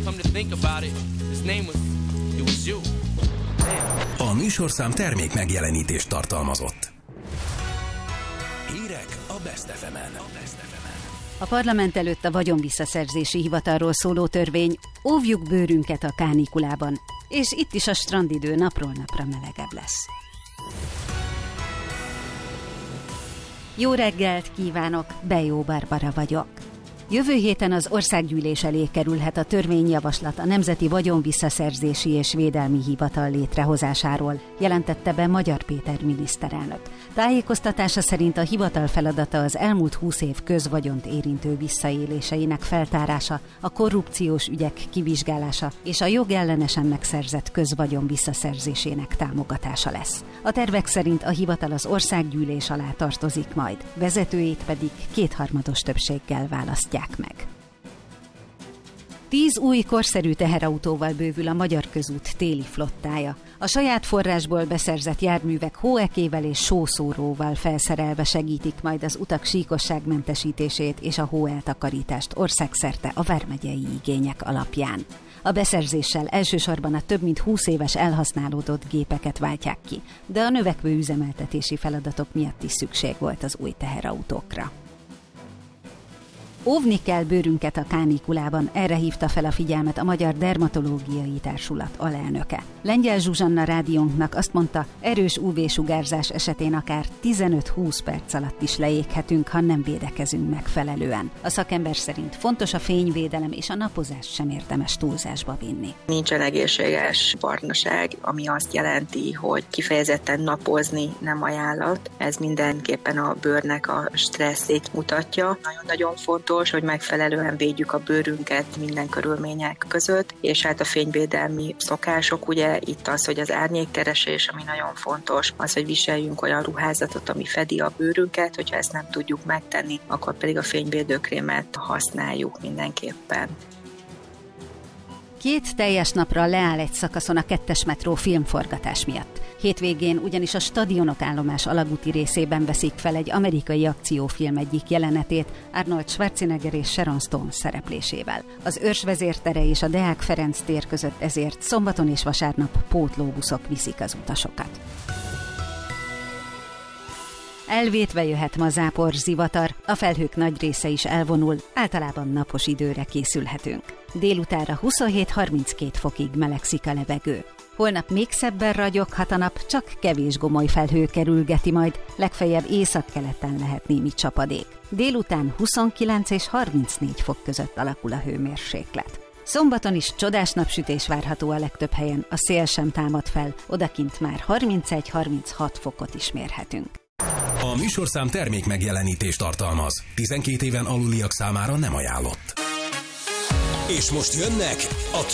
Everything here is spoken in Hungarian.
Come to think about it, his name was you. A műsorszám termék megjelenítést tartalmazott. Hírek a Best FM-en. A parlament előtt a vagyonvisszaszerzési hivatalról szóló törvény, óvjuk bőrünket a kánikulában, és itt is a strandidő napról napra melegebb lesz. Jó reggelt kívánok, Bejó Barbara vagyok. Jövő héten az országgyűlés elé kerülhet a törvényjavaslat a Nemzeti Vagyonvisszaszerzési és Védelmi Hivatal létrehozásáról, jelentette be Magyar Péter miniszterelnök. Tájékoztatása szerint a hivatal feladata az elmúlt 20 év közvagyont érintő visszaéléseinek feltárása, a korrupciós ügyek kivizsgálása és a jogellenesen megszerzett közvagyon visszaszerzésének támogatása lesz. A tervek szerint a hivatal az országgyűlés alá tartozik majd, vezetőjét pedig 2/3 többséggel választják meg. 10 új korszerű teherautóval bővül a Magyar Közút téli flottája. A saját forrásból beszerzett járművek hóekével és sószóróval felszerelve segítik majd az utak síkosságmentesítését és a hóeltakarítást országszerte a vármegyei igények alapján. A beszerzéssel elsősorban a több mint 20 éves elhasználódott gépeket váltják ki, de a növekvő üzemeltetési feladatok miatt is szükség volt az új teherautókra. Óvni kell bőrünket a kánikulában, erre hívta fel a figyelmet a Magyar Dermatológiai Társulat alelnöke. Lengyel Zsuzsanna rádiónknak azt mondta, erős UV-sugárzás esetén akár 15-20 perc alatt is leéghetünk, ha nem védekezünk megfelelően. A szakember szerint fontos a fényvédelem, és a napozást sem érdemes túlzásba vinni. Nincsen egészséges barnaság, ami azt jelenti, hogy kifejezetten napozni nem ajánlat. Ez mindenképpen a bőrnek a stresszét mutatja. Nagyon fontos, hogy megfelelően védjük a bőrünket minden körülmények között, és hát a fényvédelmi szokások, ugye itt az, hogy az árnyékkeresés, ami nagyon fontos, az, hogy viseljünk olyan ruházatot, ami fedi a bőrünket, hogyha ezt nem tudjuk megtenni, akkor pedig a fényvédőkrémet használjuk mindenképpen. 2 teljes napra leáll egy szakaszon a 2-es metró filmforgatás miatt. Hétvégén ugyanis a Stadionok állomás alagúti részében veszik fel egy amerikai akciófilm egyik jelenetét Arnold Schwarzenegger és Sharon Stone szereplésével. Az Őrsvezér tere és a Deák Ferenc tér között ezért szombaton és vasárnap pótlóbuszok viszik az utasokat. Elvétve jöhet ma zápor, zivatar, a felhők nagy része is elvonul, általában napos időre készülhetünk. Délutánra 27-32 fokig melegszik a levegő. Holnap még szebben ragyoghat a nap, csak kevés gomoly felhő kerülgeti majd, legfeljebb északkeleten lehet némi csapadék. Délután 29 és 34 fok között alakul a hőmérséklet. Szombaton is csodás napsütés várható a legtöbb helyen, a szél sem támad fel, odakint már 31-36 fokot is mérhetünk. A műsorszám termék megjelenítést tartalmaz. 12 éven aluliak számára nem ajánlott. És most jönnek a